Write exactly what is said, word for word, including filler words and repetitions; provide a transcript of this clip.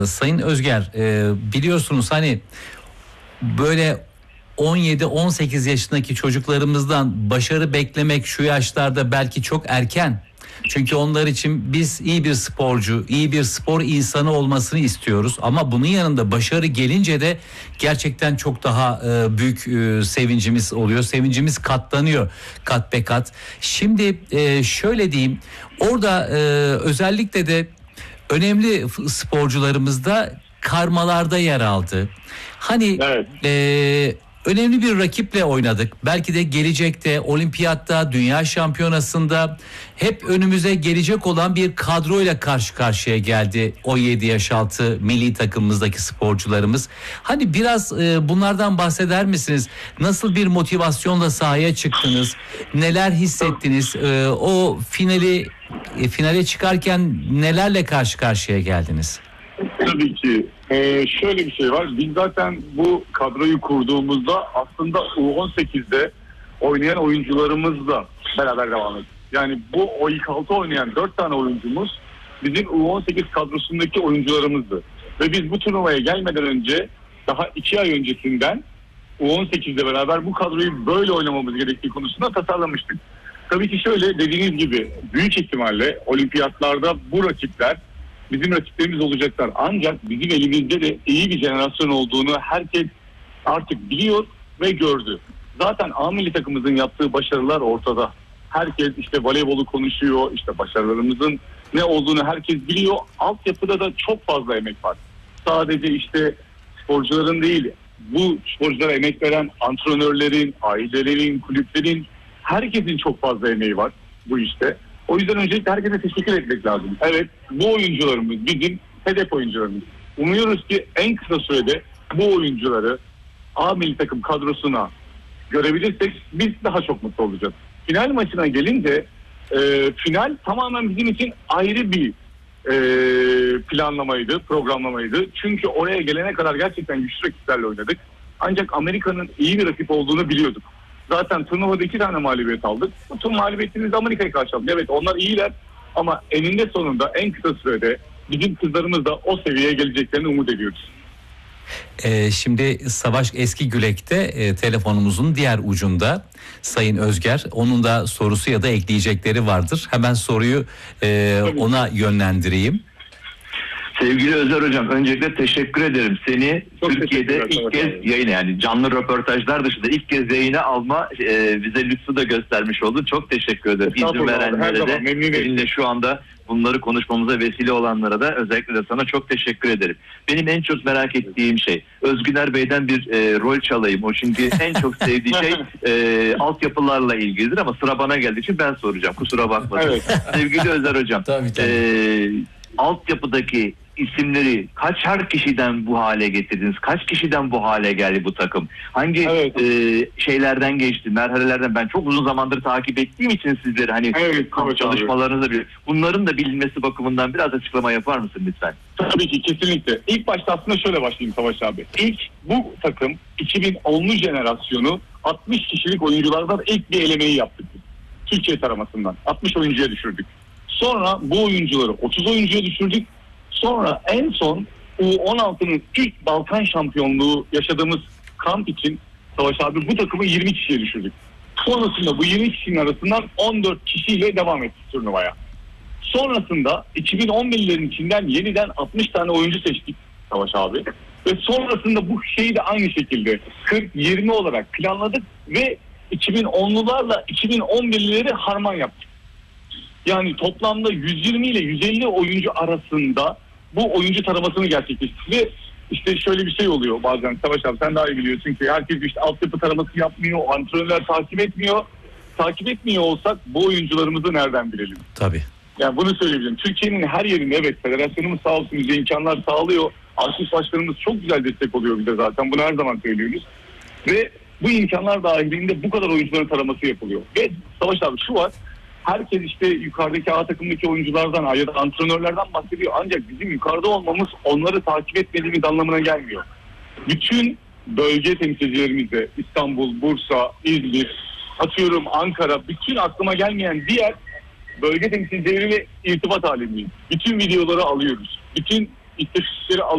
Sayın Özger, e, biliyorsunuz hani böyle on yedi on sekiz yaşındaki çocuklarımızdan başarı beklemek şu yaşlarda belki çok erken. Çünkü onlar için biz iyi bir sporcu, iyi bir spor insanı olmasını istiyoruz. Ama bunun yanında başarı gelince de gerçekten çok daha e, büyük e, sevincimiz oluyor. Sevincimiz katlanıyor kat be kat. Şimdi e, şöyle diyeyim, orada e, özellikle de önemli sporcularımız da karmalarda yer aldı. Hani Evet. e, önemli bir rakiple oynadık. Belki de gelecekte olimpiyatta, dünya şampiyonasında hep önümüze gelecek olan bir kadroyla karşı karşıya geldi on yedi yaş altı milli takımımızdaki sporcularımız. Hani biraz e, bunlardan bahseder misiniz? Nasıl bir motivasyonla sahaya çıktınız? Neler hissettiniz? E, o finali e, finale çıkarken nelerle karşı karşıya geldiniz? Tabii ki. Ee, şöyle bir şey var. Biz zaten bu kadroyu kurduğumuzda aslında U on sekizde oynayan oyuncularımızla beraber devam ettik. Yani bu o ilk altı oynayan dört tane oyuncumuz bizim U on sekiz kadrosundaki oyuncularımızdı. Ve biz bu turnuvaya gelmeden önce daha iki ay öncesinden U on sekizle beraber bu kadroyu böyle oynamamız gerektiği konusunda tasarlamıştık. Tabii ki şöyle dediğiniz gibi büyük ihtimalle olimpiyatlarda bu rakipler bizim rakiplerimiz olacaklar. Ancak bizim elimizde de iyi bir jenerasyon olduğunu herkes artık biliyor ve gördü. Zaten A milli takımımızın yaptığı başarılar ortada. Herkes işte voleybolu konuşuyor, işte başarılarımızın ne olduğunu herkes biliyor. Altyapıda da çok fazla emek var. Sadece işte sporcuların değil, bu sporculara emek veren antrenörlerin, ailelerin, kulüplerin, herkesin çok fazla emeği var bu işte. O yüzden öncelikle herkese teşekkür etmek lazım. Evet, bu oyuncularımız bizim hedef oyuncularımız. Umuyoruz ki en kısa sürede bu oyuncuları A milli takım kadrosuna görebilirsek biz daha çok mutlu olacağız. Final maçına gelince e, final tamamen bizim için ayrı bir e, planlamaydı, programlamaydı. Çünkü oraya gelene kadar gerçekten güçlü rakiplerle oynadık. Ancak Amerika'nın iyi bir rakip olduğunu biliyorduk. Zaten turnuvada iki tane mağlubiyet aldık. Bu tüm mağlubiyetimizi Amerika'ya karşı aldık. Evet, onlar iyiler ama eninde sonunda en kısa sürede bizim kızlarımız da o seviyeye geleceklerini umut ediyoruz. Ee, şimdi Savaş Eskigülek'te e, telefonumuzun diğer ucunda Sayın Özger. Onun da sorusu ya da ekleyecekleri vardır. Hemen soruyu e, ona yönlendireyim. Sevgili Özer Hocam, öncelikle teşekkür ederim. Seni çok Türkiye'de ilk kez abi. yayın yani canlı röportajlar dışında ilk kez yayına alma e, bize lütfü de göstermiş oldun. Çok teşekkür ederim. İzin verenlere de seninle şu anda bunları konuşmamıza vesile olanlara da özellikle de sana çok teşekkür ederim. Benim en çok merak ettiğim şey Özgüner Bey'den bir e, rol çalayım. O çünkü en çok sevdiği şey e, altyapılarla ilgilidir ama sıra bana geldiği için ben soracağım. Kusura bakma. Evet. Sevgili Özer Hocam. Tabii, tabii. E, altyapıdaki isimleri kaçar kişiden bu hale getirdiniz? Kaç kişiden bu hale geldi bu takım? Hangi evet. e, şeylerden geçti, merhalelerden? Ben çok uzun zamandır takip ettiğim için sizleri hani evet, kamp çalışmalarınızı bir, bunların da bilinmesi bakımından biraz açıklama yapar mısın lütfen? Tabii ki, kesinlikle. İlk başta aslında şöyle başlayayım Savaş abi. İlk bu takım iki bin onlu jenerasyonu altmış kişilik oyunculardan ilk bir elemeyi yaptık. Türkiye taramasından altmış oyuncuya düşürdük. Sonra bu oyuncuları otuz oyuncuya düşürdük. Sonra en son U on altının ilk Balkan şampiyonluğu yaşadığımız kamp için Savaş abi bu takımı yirmi kişiye düşürdük. Sonrasında bu yirmi kişinin arasından on dört kişiyle devam ettik turnuvaya. Sonrasında iki bin on birlerin içinden yeniden altmış tane oyuncu seçtik Savaş abi. Ve sonrasında bu şeyi de aynı şekilde kırk yirmi olarak planladık ve iki bin onlularla iki bin on birlileri harman yaptık. Yani toplamda yüz yirmi ile yüz elli oyuncu arasında bu oyuncu taramasını gerçekleştirdik. Ve işte şöyle bir şey oluyor bazen Savaş abi, sen daha iyi biliyorsun ki herkes işte altyapı taraması yapmıyor, antrenörler takip etmiyor. Takip etmiyor olsak bu oyuncularımızı nereden bilelim? Tabii. Yani bunu söyleyebilirim. Türkiye'nin her yerinde evet federasyonumuz sağ olsun bize imkanlar sağlıyor. Arşiv başkanımız çok güzel destek oluyor bize zaten. Bunu her zaman söylüyoruz. Ve bu imkanlar dahilinde bu kadar oyuncuların taraması yapılıyor. Ve Savaş abi şu var. Herkes işte yukarıdaki A takımdaki oyunculardan ya da antrenörlerden bahsediyor. Ancak bizim yukarıda olmamız onları takip etmediğimiz anlamına gelmiyor. Bütün bölge temsilcilerimizde İstanbul, Bursa, İzmir, atıyorum Ankara, bütün aklıma gelmeyen diğer bölge temsilcileriyle irtibat halindeyiz. Bütün videoları alıyoruz. Bütün istatistikleri alıyoruz.